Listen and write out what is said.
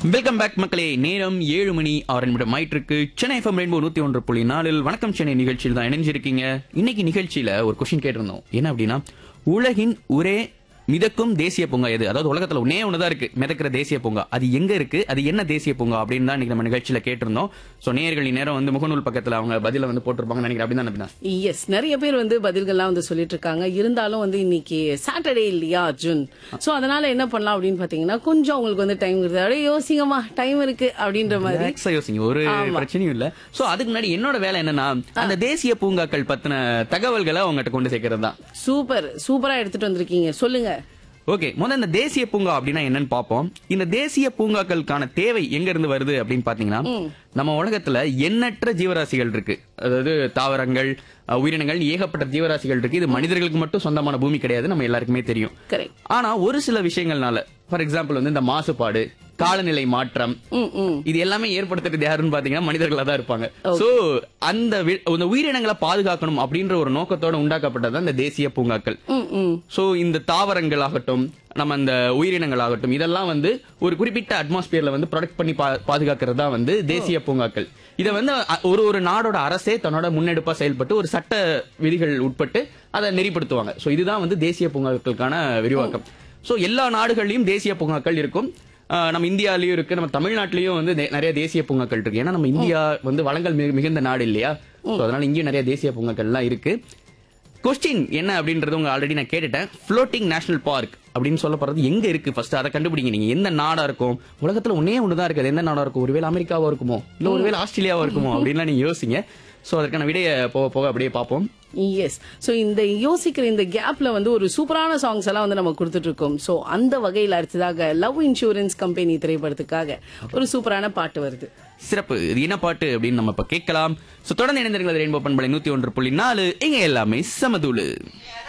Welcome back மக்களே. நேரம் 7 மணி 6 நிமிடம் ஆயிட்டிருக்கு. சென்னை FM ரெயின்போ 101.4 வணக்கம் சென்னை நிகழ்ச்சியில் தான் இணைஞ்சிருக்கீங்க. இன்னைக்கு நிகழ்ச்சியில ஒரு கொஸ்டின் கேட்டிருந்தோம். என்ன அப்படின்னா, உலகின் ஒரே மிதக்கும் தேசிய பூங்கா எது? அதாவது உலகத்துல ஒன்னே ஒண்ணுதான் இருக்கு மிதக்கிற தேசிய பூங்கா. அது எங்க இருக்கு, அது என்ன தேசிய பூங்கா அப்படின்னு தான் இன்னைக்கு நம்ம நிகழ்ச்சியில கேட்டிருந்தோம். சோ நேயர்கள் நேரம் வந்து முகநூல் பக்கத்துல அவங்க பதில வந்து போட்டிருப்பாங்க நினைக்கிறேன். அப்படிதான் எஸ், நிறைய பேர் வந்து பதில்கள்லாம் வந்து சொல்லிட்டு இருக்காங்க. இருந்தாலும் வந்து இன்னைக்கு சாட்டர்டே இல்லையா அர்ஜுன், சோ அதனால என்ன பண்ணலாம் அப்படின்னு பாத்தீங்கன்னா, கொஞ்சம் உங்களுக்கு வந்து டைம் இருக்குது, அப்படியே யோசிங்கம்மா, டைம் இருக்கு அப்படின்ற மாதிரி யோசிங்க, ஒரு பிரச்சனையும் இல்ல. சோ அதுக்கு முன்னாடி என்னோட வேலை என்னன்னா, அந்த தேசிய பூங்காக்கள் பத்தின தகவல்களை அவங்ககிட்ட கொண்டு சேர்க்கறது தான். சூப்பரா எடுத்துட்டு வந்திருக்கீங்க, சொல்லுங்க. ஓகே, முதல்ல இந்த தேசிய பூங்கா அப்படின்னா என்னன்னு பாப்போம். இந்த தேசிய பூங்காக்களுக்கான தேவை எங்க இருந்து வருது அப்படின்னு பாத்தீங்கன்னா, நம்ம உலகத்துல எண்ணற்ற ஜீவராசிகள் இருக்கு. அதாவது தாவரங்கள், உயிரினங்கள், ஏகப்பட்ட ஜீவராசிகள் இருக்கு. இது மனிதர்களுக்கு மட்டும் சொந்தமான பூமி கிடையாது, நம்ம எல்லாருக்குமே தெரியும். ஆனா ஒரு சில விஷயங்கள்னால, ஃபார் எக்ஸாம்பிள் வந்து இந்த மாசுபாடு, காலநிலை மாற்றம், இது எல்லாமே ஏற்படுத்துறது யாருன்னு பாத்தீங்கன்னா மனிதர்களா தான் இருப்பாங்க. சோ அந்த உயிரினங்களை பாதுகாக்கணும் அப்படின்ற ஒரு நோக்கத்தோட உண்டாக்கப்பட்டது இந்த தேசிய பூங்காக்கள். சோ இந்த தாவரங்கள் ஆகட்டும், நம்ம இந்த உயிரினங்கள் ஆகட்டும், இதெல்லாம் வந்து ஒரு குறிப்பிட்ட அட்மாஸ்பியர்ல வந்து ப்ரொடெக்ட் பண்ணி பாதுகாக்கிறது தான் வந்து தேசிய பூங்காக்கள். இதை வந்து ஒரு நாடோட அரசே தன்னோட முன்னெடுப்பா செயல்பட்டு ஒரு சட்ட விதிகள் உட்பட்டு அதை நெறிப்படுத்துவாங்க. சோ இதுதான் வந்து தேசிய பூங்காக்களுக்கான விரிவாக்கம். சோ எல்லா நாடுகள்லயும் தேசிய பூங்காக்கள் இருக்கும். நம்ம இந்தியாலயும் இருக்கு, நம்ம தமிழ்நாட்டிலயும் வந்து நிறைய தேசிய பூங்காக்கள் இருக்கு. ஏன்னா நம்ம இந்தியா வந்து வளங்கள் மிகுந்த நாடு இல்லையா, அதனால இங்கேயும் நிறைய தேசிய பூங்காக்கள் எல்லாம் இருக்கு. கொஸ்டின் என்ன அப்படின்றது உங்க ஆல்ரெடி நான் கேட்டுட்டேன். ஃப்ளோட்டிங் நேஷனல் பார்க் அப்படின்னு சொல்ல போறது எங்க இருக்கு, ஃபர்ஸ்ட் அதை கண்டுபிடிங்க. நீங்க எந்த நாடா இருக்கும், உலகத்துல ஒன்னே ஒண்ணுதான் இருக்கு, எந்த நாடா இருக்கும்? ஒருவேளை அமெரிக்காவா இருக்குமோ, இல்ல ஒருவேளை ஆஸ்திரேலியாவா இருக்குமோ அப்படின்லாம் நீங்க யோசிங்க. சோ அதற்கான விடைய போக போக அப்படியே பார்ப்போம். எஸ், சோ இந்த யோசிக்கிற இந்த கேப்ல வந்து ஒரு சூப்பரான சாங்ஸ் எல்லாம் வந்து நம்ம கொடுத்துட்டு இருக்கோம். சோ அந்த வகையில் அடுத்ததாக லவ் இன்சூரன்ஸ் கம்பெனி திரைப்படத்துக்காக ஒரு சூப்பரான பாட்டு வருது. சிறப்பு. இது என்ன பாட்டு அப்படின்னு நம்ம இப்ப கேட்கலாம். சோ தொடர்ந்து இணைந்திருங்கள் ரெயின்போ பண்பலை 101.4. இங்க எல்லாமே சமதூளு.